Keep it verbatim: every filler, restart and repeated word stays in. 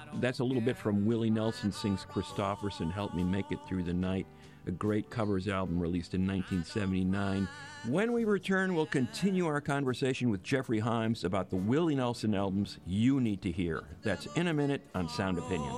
That's a little bit from Willie Nelson sings Christofferson, Help Me Make It Through the Night, a great covers album released in nineteen seventy-nine. When we return, we'll continue our conversation with Jeffrey Hyams about the Willie Nelson albums you need to hear. That's in a minute on Sound Opinion.